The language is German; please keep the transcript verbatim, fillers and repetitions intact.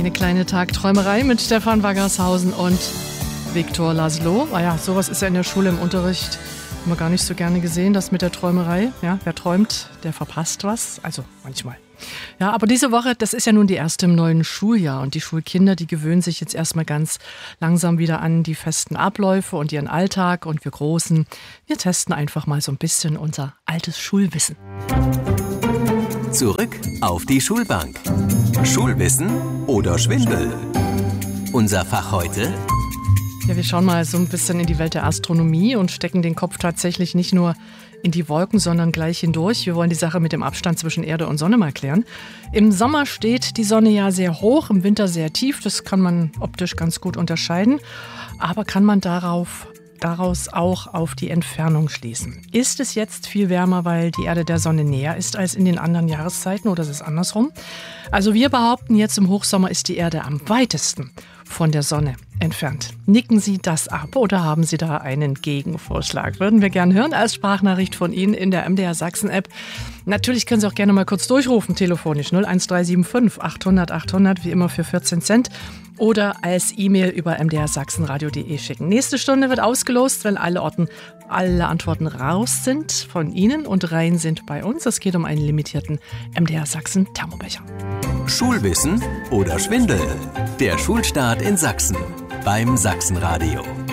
Eine kleine Tagträumerei mit Stefan Waggershausen und Viktor Laszlo. Ah ja, sowas ist ja in der Schule im Unterricht immer gar nicht so gerne gesehen, das mit der Träumerei. Ja, wer träumt, der verpasst was. Also manchmal. Ja, aber diese Woche, das ist ja nun die erste im neuen Schuljahr und die Schulkinder, die gewöhnen sich jetzt erstmal ganz langsam wieder an die festen Abläufe und ihren Alltag und wir Großen, wir testen einfach mal so ein bisschen unser altes Schulwissen. Zurück auf die Schulbank. Schulwissen oder Schwindel? Unser Fach heute? Ja, wir schauen mal so ein bisschen in die Welt der Astronomie und stecken den Kopf tatsächlich nicht nur in die Wolken, sondern gleich hindurch. Wir wollen die Sache mit dem Abstand zwischen Erde und Sonne mal klären. Im Sommer steht die Sonne ja sehr hoch, im Winter sehr tief. Das kann man optisch ganz gut unterscheiden. Aber kann man darauf, daraus auch auf die Entfernung schließen? Ist es jetzt viel wärmer, weil die Erde der Sonne näher ist als in den anderen Jahreszeiten oder ist es andersrum? Also wir behaupten, jetzt im Hochsommer ist die Erde am weitesten von der Sonne entfernt. Nicken Sie das ab oder haben Sie da einen Gegenvorschlag? Würden wir gerne hören als Sprachnachricht von Ihnen in der M D R Sachsen App. Natürlich können Sie auch gerne mal kurz durchrufen, telefonisch null eins drei sieben fünf achthundert achthundert, wie immer für vierzehn Cent. Oder als E-Mail über m d r sachsenradio punkt d e schicken. Nächste Stunde wird ausgelost, wenn alle, Orten, alle Antworten raus sind von Ihnen und rein sind bei uns. Es geht um einen limitierten M D R Sachsen Thermobecher. Schulwissen oder Schwindel? Der Schulstart in Sachsen beim Sachsenradio.